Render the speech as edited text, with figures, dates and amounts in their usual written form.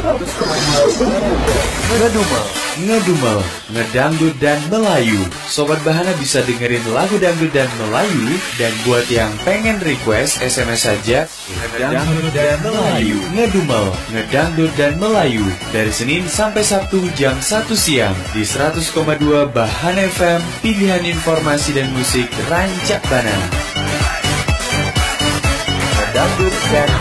Ngedumel, ngedangdut dan Melayu. Sobat Bahana bisa dengerin lagu dangdut dan Melayu. Dan buat yang pengen request, SMS saja ngedangdut dan Melayu. Ngedumel, ngedangdut dan Melayu. Dari Senin sampai Sabtu jam 1 siang di 100,2 Bahana FM. Pilihan informasi dan musik Rancak Bana. Ngedangdut dan